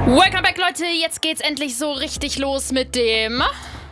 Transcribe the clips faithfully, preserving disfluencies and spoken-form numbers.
Welcome back, Leute. Jetzt geht's endlich so richtig los mit dem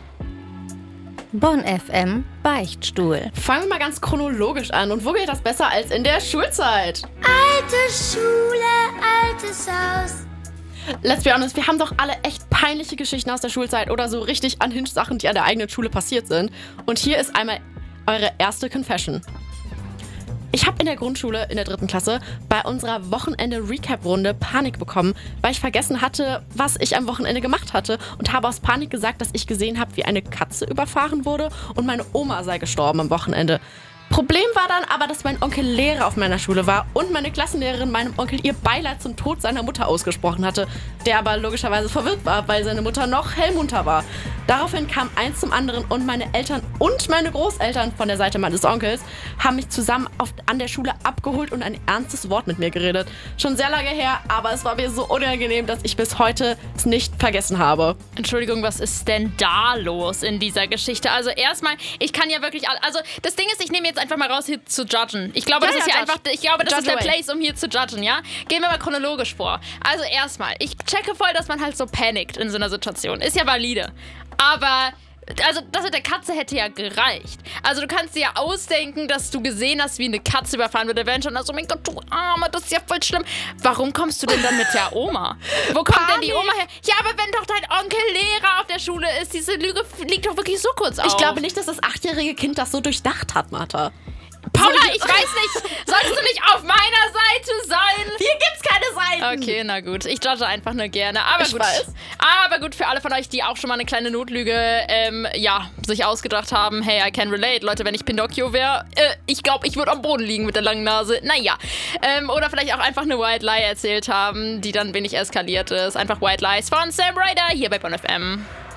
Bonn F M Beichtstuhl. Fangen wir mal ganz chronologisch an. Und wo geht das besser als in der Schulzeit? Alte Schule, altes Haus. Let's be honest, wir haben doch alle echt peinliche Geschichten aus der Schulzeit oder so richtig unhinged Sachen, die an der eigenen Schule passiert sind. Und hier ist einmal eure erste Confession. Ich habe in der Grundschule, in der dritten Klasse, bei unserer Wochenende-Recap-Runde Panik bekommen, weil ich vergessen hatte, was ich am Wochenende gemacht hatte und habe aus Panik gesagt, dass ich gesehen habe, wie eine Katze überfahren wurde und meine Oma sei gestorben am Wochenende. Problem war dann aber, dass mein Onkel Lehrer auf meiner Schule war und meine Klassenlehrerin meinem Onkel ihr Beileid zum Tod seiner Mutter ausgesprochen hatte, der aber logischerweise verwirrt war, weil seine Mutter noch hellmunter war. Daraufhin kam eins zum anderen und meine Eltern und meine Großeltern von der Seite meines Onkels haben mich zusammen auf, an der Schule abgeholt und ein ernstes Wort mit mir geredet. Schon sehr lange her, aber es war mir so unangenehm, dass ich bis heute es nicht vergessen habe. Entschuldigung, was ist denn da los in dieser Geschichte? Also erstmal, ich kann ja wirklich, also das Ding ist, ich nehme jetzt einfach mal raus, hier zu judgen. Ich glaube, Ja, das ja, ist hier judge. einfach, ich glaube, das Judge ist der away. Place, um hier zu judgen, ja? Gehen wir mal chronologisch vor. Also erstmal, ich checke voll, dass man halt so panikt in so einer Situation. Ist ja valide. Aber also das mit der Katze hätte ja gereicht. Also du kannst dir ja ausdenken, dass du gesehen hast, wie eine Katze überfahren wird. Da wären schon so, mein Gott, du Arme, das ist ja voll schlimm. Warum kommst du denn dann mit der Oma? Wo kommt denn die Oma her? Ja, aber wenn doch dein Onkel Lehrer auf der Schule ist, diese Lüge liegt doch wirklich so kurz auf. Ich glaube nicht, dass das achtjährige Kind das so durchdacht hat, Martha. Paula, ich weiß nicht, solltest du nicht auf meiner Seite sein? Hier gibt's keine Seiten. Okay, na gut. Ich judge einfach nur gerne. Aber Ich gut. weiß. Aber gut, für alle von euch, die auch schon mal eine kleine Notlüge ähm, ja, sich ausgedacht haben. Hey, I can relate. Leute, wenn ich Pinocchio wäre, äh, ich glaube, ich würde am Boden liegen mit der langen Nase. Naja. Ähm, oder vielleicht auch einfach eine White Lie erzählt haben, die dann wenig eskaliert ist. Einfach White Lies von Sam Ryder hier bei Bonn F M.